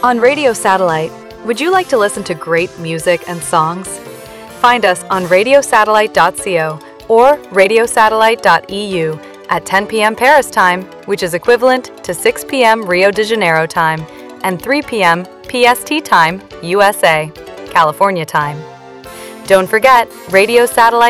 On Radio Satellite, would you like to listen to great music and songs? Find us on radiosatellite.co or radiosatellite.eu at 10 p.m. Paris time, which is equivalent to 6 p.m. Rio de Janeiro time and 3 p.m. PST time, USA, California time. Don't forget, Radio Satellite